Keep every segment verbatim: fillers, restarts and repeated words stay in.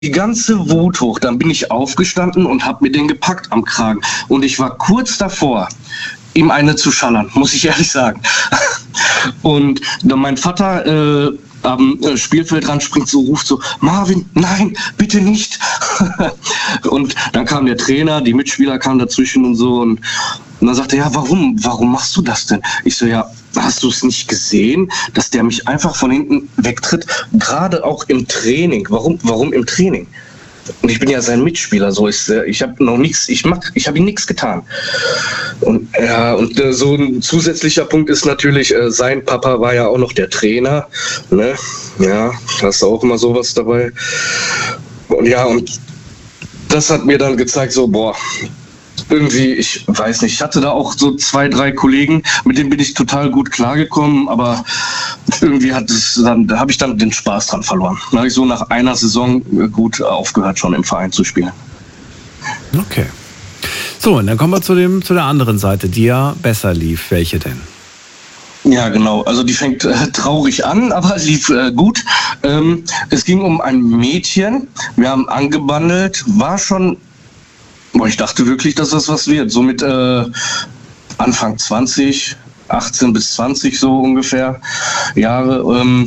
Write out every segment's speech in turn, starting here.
die ganze Wut hoch. Dann bin ich aufgestanden und habe mir den gepackt am Kragen. Und ich war kurz davor, ihm eine zu schallern, muss ich ehrlich sagen. Und dann mein Vater äh, am Spielfeldrand springt so, ruft so, Marvin, nein, bitte nicht. Und dann kam der Trainer, die Mitspieler kamen dazwischen und so. Und, und dann sagte er, ja, warum, warum machst du das denn? Ich so, ja, hast du es nicht gesehen, dass der mich einfach von hinten wegtritt? Gerade auch im Training. Warum, warum im Training? Und ich bin ja sein Mitspieler, so ist äh, ich habe noch nichts, ich mach, ich habe ihm nichts getan. Und ja, und äh, so ein zusätzlicher Punkt ist natürlich, äh, sein Papa war ja auch noch der Trainer, ne? Ja, da ist auch immer sowas dabei. Und ja, und das hat mir dann gezeigt, so, boah, irgendwie, ich weiß nicht, ich hatte da auch so zwei, drei Kollegen, mit denen bin ich total gut klargekommen, aber irgendwie hat es dann, da habe ich dann den Spaß dran verloren. Da habe ich so nach einer Saison gut aufgehört, schon im Verein zu spielen. Okay. So, und dann kommen wir zu dem, zu der anderen Seite, die ja besser lief. Welche denn? Ja, genau. Also die fängt äh, traurig an, aber lief äh, gut. Ähm, es ging um ein Mädchen. Wir haben angebandelt, war schon, boah, ich dachte wirklich, dass das was wird. So mit äh, Anfang zwanzig, achtzehn bis zwanzig so ungefähr Jahre. Ähm,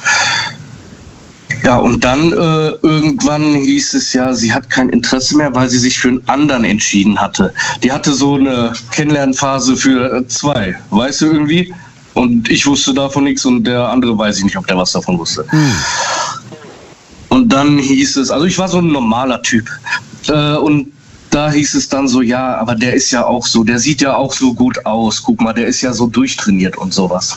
ja, und dann äh, irgendwann hieß es ja, sie hat kein Interesse mehr, weil sie sich für einen anderen entschieden hatte. Die hatte so eine Kennenlernphase für äh, zwei, weißt du irgendwie? Und ich wusste davon nichts und der andere weiß ich nicht, ob der was davon wusste. Hm. Und dann hieß es, also ich war so ein normaler Typ. Äh, und da hieß es dann so, ja, aber der ist ja auch so, der sieht ja auch so gut aus. Guck mal, der ist ja so durchtrainiert und sowas.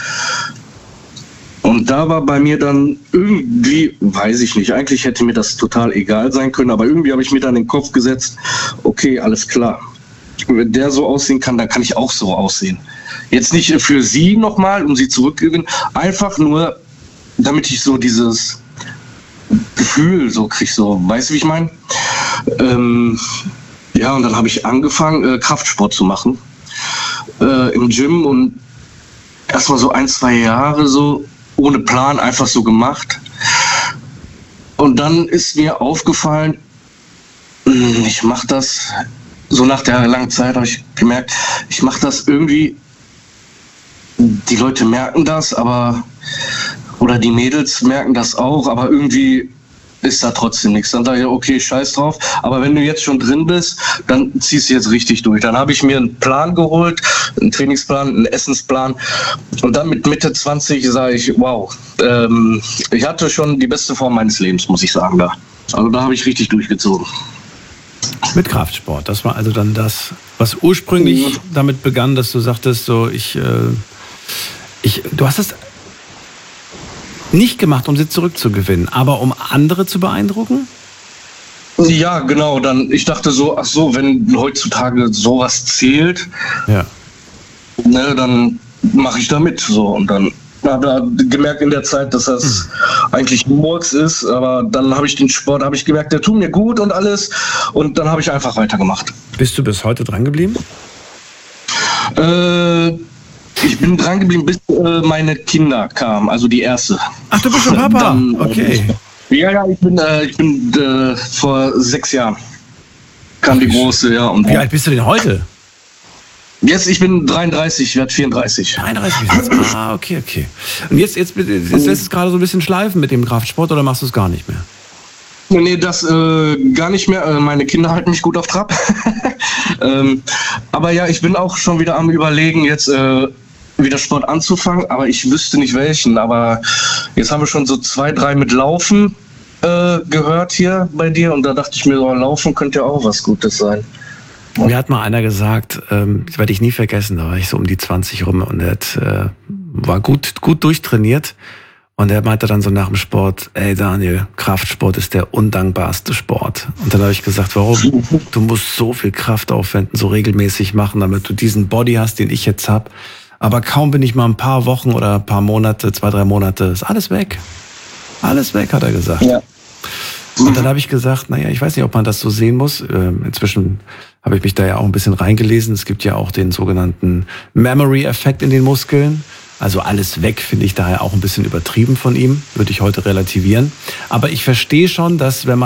Und da war bei mir dann irgendwie, weiß ich nicht, eigentlich hätte mir das total egal sein können, aber irgendwie habe ich mir dann in den Kopf gesetzt, okay, alles klar. Wenn der so aussehen kann, dann kann ich auch so aussehen. Jetzt nicht für sie nochmal, um sie zurückzugewinnen, einfach nur, damit ich so dieses Gefühl so kriege, so, weißt du, wie ich meine? Ähm, ja, und dann habe ich angefangen, äh, Kraftsport zu machen äh, im Gym und erstmal so ein, zwei Jahre so ohne Plan einfach so gemacht. Und dann ist mir aufgefallen, ich mache das, so nach der langen Zeit habe ich gemerkt, ich mache das irgendwie, die Leute merken das, aber, oder die Mädels merken das auch, aber irgendwie ist da trotzdem nichts. Dann dachte ich, okay, scheiß drauf. Aber wenn du jetzt schon drin bist, dann ziehst du jetzt richtig durch. Dann habe ich mir einen Plan geholt, einen Trainingsplan, einen Essensplan. Und dann mit Mitte zwanzig sage ich, wow, ähm, ich hatte schon die beste Form meines Lebens, muss ich sagen. Da. Also da habe ich richtig durchgezogen. Mit Kraftsport. Das war also dann das, was ursprünglich mhm. damit begann, dass du sagtest, so ich, äh, ich, du hast es nicht gemacht, um sie zurückzugewinnen, aber um andere zu beeindrucken? Ja, genau. Dann, ich dachte so, ach so, wenn heutzutage sowas zählt, ja. ne, dann mache ich da mit. So. Und dann habe ich gemerkt in der Zeit, dass das hm. eigentlich Murks ist, aber dann habe ich den Sport, habe ich gemerkt, der tut mir gut und alles. Und dann habe ich einfach weitergemacht. Bist du bis heute dran geblieben? Äh... Ich bin dran geblieben, bis äh, meine Kinder kamen, also die erste. Ach, du bist schon Papa? Dann, okay. Äh, ja, ja, ich bin, äh, ich bin äh, vor sechs Jahren kam Ach, die große, ja. Und wie alt bist du denn heute? Jetzt, ich bin dreiunddreißig, ich werde vierunddreißig. dreiunddreißig bist du? Ah, okay, okay. Und jetzt, jetzt, jetzt, jetzt lässt es gerade so ein bisschen schleifen mit dem Kraftsport oder machst du es gar nicht mehr? Nee, das äh, gar nicht mehr. Äh, meine Kinder halten mich gut auf Trab. ähm, aber ja, ich bin auch schon wieder am Überlegen, jetzt äh, wieder Sport anzufangen, aber ich wüsste nicht welchen. Aber jetzt haben wir schon so zwei, drei mit Laufen äh, gehört hier bei dir und da dachte ich mir, so, Laufen könnte ja auch was Gutes sein. Mir hat mal einer gesagt, ähm, das werde ich nie vergessen, da war ich so um die zwanzig rum und er hat, äh, war gut, gut durchtrainiert. Und er meinte dann so nach dem Sport, ey Daniel, Kraftsport ist der undankbarste Sport. Und dann habe ich gesagt, warum? Du musst so viel Kraft aufwenden, so regelmäßig machen, damit du diesen Body hast, den ich jetzt habe. Aber kaum bin ich mal ein paar Wochen oder ein paar Monate, zwei, drei Monate, ist alles weg. Alles weg, hat er gesagt. Ja. Und dann habe ich gesagt, naja, ich weiß nicht, ob man das so sehen muss. Inzwischen habe ich mich da ja auch ein bisschen reingelesen. Es gibt ja auch den sogenannten Memory-Effekt in den Muskeln. Also alles weg finde ich daher auch ein bisschen übertrieben von ihm, würde ich heute relativieren. Aber ich verstehe schon, dass wenn man